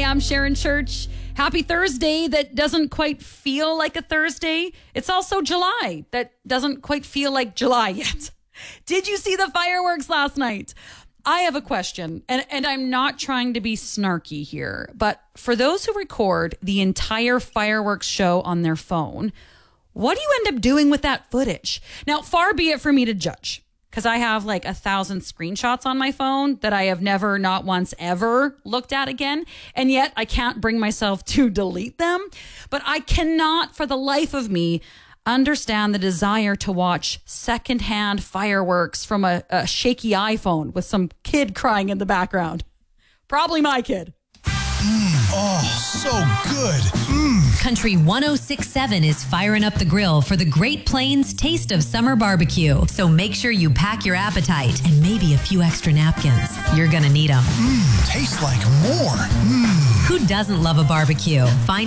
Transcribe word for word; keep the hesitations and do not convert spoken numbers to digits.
I'm Sharon Church. Happy Thursday that doesn't quite feel like a Thursday. It's also July that doesn't quite feel like July yet. Did you see the fireworks last night? I have a question, and, and I'm not trying to be snarky here, but for those who record the entire fireworks show on their phone, what do you end up doing with that footage? Now, far be it for me to judge, because I have like a thousand screenshots on my phone that I have never, not once, ever looked at again. And yet I can't bring myself to delete them. But I cannot, for the life of me, understand the desire to watch secondhand fireworks from a, a shaky iPhone with some kid crying in the background. Probably my kid. Mm, oh, so good. Mm. Country one oh six point seven is firing up the grill for the Great Plains Taste of Summer Barbecue. So make sure you pack your appetite and maybe a few extra napkins. You're going to need them. Mm, tastes like more. Mm. Who doesn't love a barbecue? Find